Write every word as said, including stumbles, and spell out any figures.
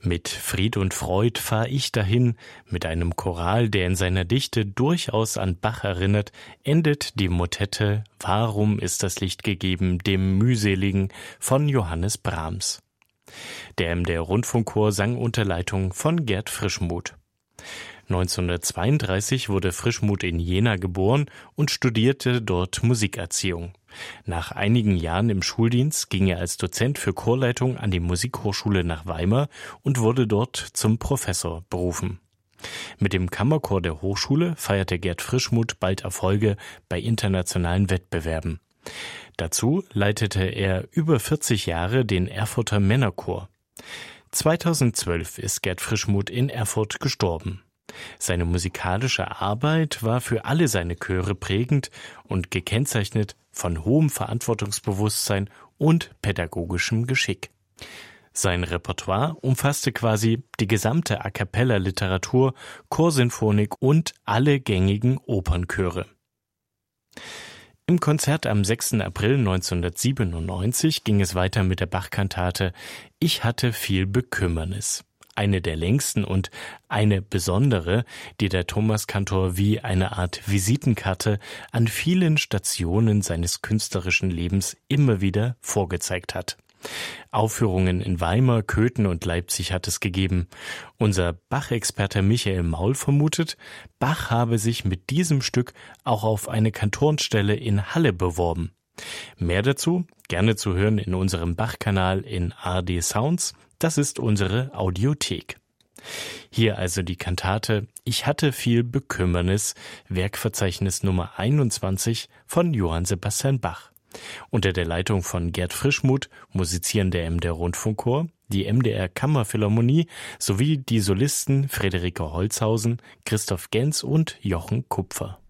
Mit Fried und Freud fahr ich dahin, mit einem Choral, der in seiner Dichte durchaus an Bach erinnert, endet die Motette »Warum ist das Licht gegeben, dem Mühseligen« von Johannes Brahms. Der M D R-Rundfunkchor sang unter Leitung von Gerd Frischmuth. neunzehnhundertzweiunddreißig wurde Frischmuth in Jena geboren und studierte dort Musikerziehung. Nach einigen Jahren im Schuldienst ging er als Dozent für Chorleitung an die Musikhochschule nach Weimar und wurde dort zum Professor berufen. Mit dem Kammerchor der Hochschule feierte Gerd Frischmuth bald Erfolge bei internationalen Wettbewerben. Dazu leitete er über vierzig Jahre den Erfurter Männerchor. zweitausendzwölf ist Gerd Frischmuth in Erfurt gestorben. Seine musikalische Arbeit war für alle seine Chöre prägend und gekennzeichnet von hohem Verantwortungsbewusstsein und pädagogischem Geschick. Sein Repertoire umfasste quasi die gesamte A-cappella-Literatur, Chorsinfonik und alle gängigen Opernchöre. Im Konzert am sechsten April neunzehnhundertsiebenundneunzig ging es weiter mit der Bach-Kantate »Ich hatte viel Bekümmernis«. Eine der längsten und eine besondere, die der Thomaskantor wie eine Art Visitenkarte an vielen Stationen seines künstlerischen Lebens immer wieder vorgezeigt hat. Aufführungen in Weimar, Köthen und Leipzig hat es gegeben. Unser Bach-Experte Michael Maul vermutet, Bach habe sich mit diesem Stück auch auf eine Kantorenstelle in Halle beworben. Mehr dazu gerne zu hören in unserem Bach-Kanal in A R D Sounds. Das ist unsere Audiothek. Hier also die Kantate »Ich hatte viel Bekümmernis«, Werkverzeichnis Nummer einundzwanzig von Johann Sebastian Bach. Unter der Leitung von Gerd Frischmuth musizieren der M D R-Rundfunkchor, die M D R-Kammerphilharmonie sowie die Solisten Friederike Holzhausen, Christoph Genz und Jochen Kupfer.